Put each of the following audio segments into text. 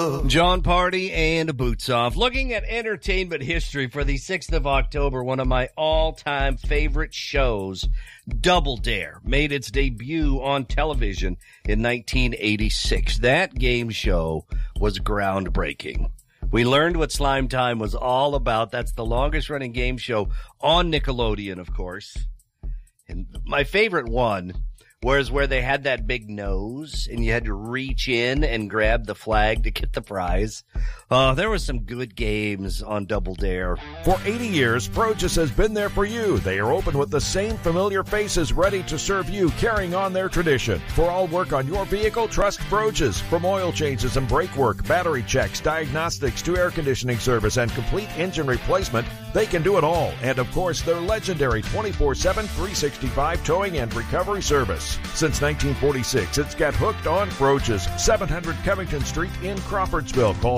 John Party and Boots Off. Looking at entertainment history for the 6th of October, one of my all-time favorite shows, Double Dare, made its debut on television in 1986. That game show was groundbreaking. We learned what Slime Time was all about. That's the longest-running game show on Nickelodeon, of course. And my favorite one was where they had that big nose and you had to reach in and grab the flag to get the prize. There were some good games on Double Dare. For 80 years, Froges has been there for you. They are open with the same familiar faces ready to serve you, carrying on their tradition. For all work on your vehicle, trust Froges. From oil changes and brake work, battery checks, diagnostics to air conditioning service and complete engine replacement, they can do it all. And of course, their legendary 24/7, 365 towing and recovery service. Since 1946, it's got hooked on Froges. 700 Covington Street in Crawfordsville. Call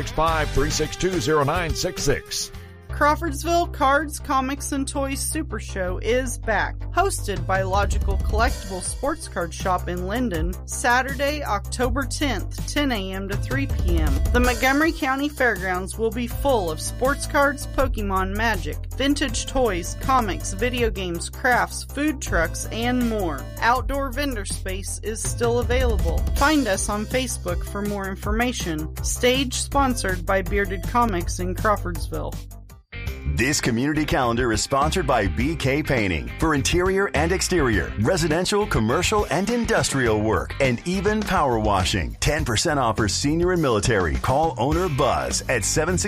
765-362-0966. Crawfordsville Cards, Comics, and Toys Super Show is back. Hosted by Logical Collectible Sports Card Shop in Linden, Saturday, October 10th, 10 a.m. to 3 p.m. The Montgomery County Fairgrounds will be full of sports cards, Pokemon, Magic, vintage toys, comics, video games, crafts, food trucks, and more. Outdoor vendor space is still available. Find us on Facebook for more information. Stage sponsored by Bearded Comics in Crawfordsville. This community calendar is sponsored by BK Painting for interior and exterior, residential, commercial, and industrial work, and even power washing. 10% off for senior and military. Call owner Buzz at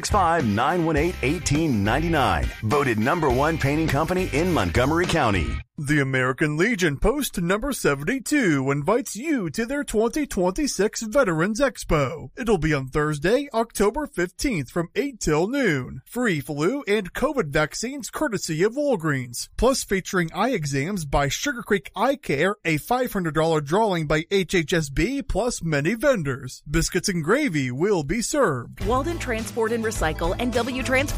765-918-1899. Voted #1 painting company in Montgomery County. The American Legion Post number 72 invites you to their 2026 Veterans Expo. It'll be on Thursday, October 15th from 8 till noon. Free flu and COVID vaccines courtesy of Walgreens. Plus featuring eye exams by Sugar Creek Eye Care, a $500 drawing by HHSB, plus many vendors. Biscuits and gravy will be served. Walden Transport and Recycle and W Transfer